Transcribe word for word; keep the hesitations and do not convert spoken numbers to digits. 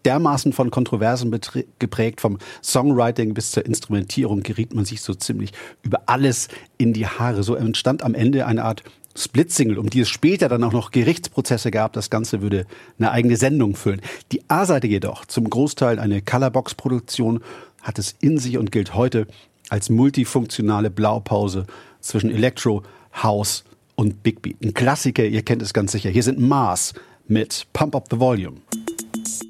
dermaßen von Kontroversen beträ- geprägt, vom Songwriting bis zur Instrumentierung geriet man sich so ziemlich über alles in die Haare. So entstand am Ende eine Art Split-Single, um die es später dann auch noch Gerichtsprozesse gab. Das Ganze würde eine eigene Sendung füllen. Die A-Seite jedoch, zum Großteil eine Colorbox-Produktion, hat es in sich und gilt heute als multifunktionale Blaupause zwischen Electro, House und Big Beat. Ein Klassiker, ihr kennt es ganz sicher. Hier sind Mars mit Pump Up the Volume.